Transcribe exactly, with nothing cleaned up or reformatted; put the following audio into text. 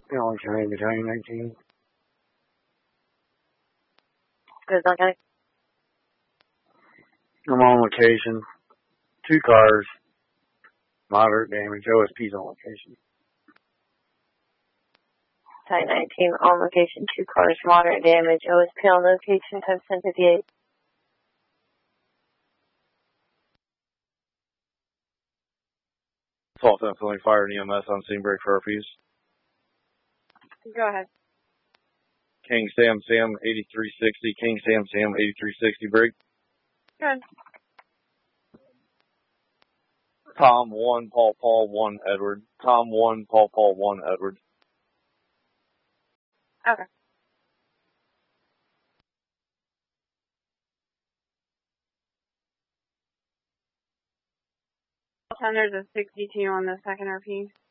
Allen County, Battalion nineteen. Good, okay. I'm on location. Two cars. Moderate damage. O S P's on location. Battalion nineteen on location. Two cars, moderate damage. O S P on location. Time ten fifty-eight. Assault definitely fired E M S on scene, break for R Ps. Go ahead. King Sam Sam eighty-three sixty. King Sam Sam eighty-three sixty. Break. Good. Tom one, Paul Paul one, Edward. Tom one, Paul Paul one, Edward. Okay. There's a sixty-two on the second R P.